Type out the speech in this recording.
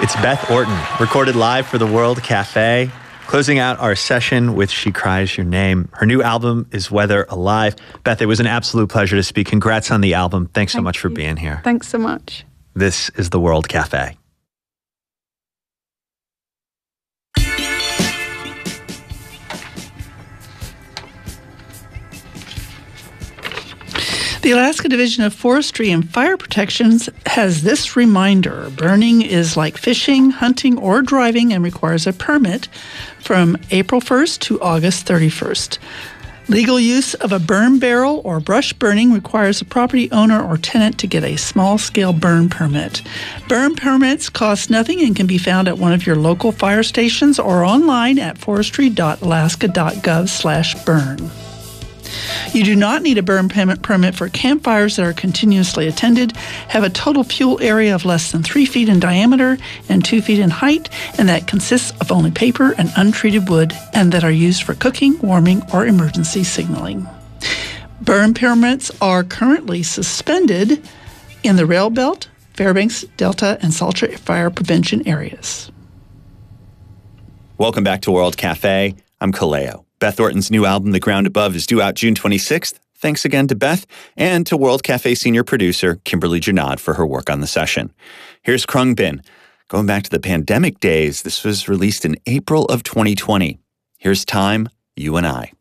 It's Beth Orton, recorded live for the World Cafe, closing out our session with She Cries Your Name. Her new album is Weather Alive. Beth, it was an absolute pleasure to speak. Congrats on the album. Thanks so much for being here. Thanks so much. This is the World Cafe. The Alaska Division of Forestry and Fire Protections has this reminder. Burning is like fishing, hunting, or driving and requires a permit from April 1st to August 31st. Legal use of a burn barrel or brush burning requires a property owner or tenant to get a small-scale burn permit. Burn permits cost nothing and can be found at one of your local fire stations or online at forestry.alaska.gov/burn. You do not need a burn permit for campfires that are continuously attended, have a total fuel area of less than 3 feet in diameter and 2 feet in height, and that consists of only paper and untreated wood, and that are used for cooking, warming, or emergency signaling. Burn permits are currently suspended in the Rail Belt, Fairbanks, Delta, and Salter fire prevention areas. Welcome back to World Cafe. I'm Kaleo. Beth Orton's new album, The Ground Above, is due out June 26th. Thanks again to Beth and to World Cafe senior producer Kimberly Janad for her work on the session. Here's Krung Bin. Going back to the pandemic days, this was released in April of 2020. Here's Time, You and I.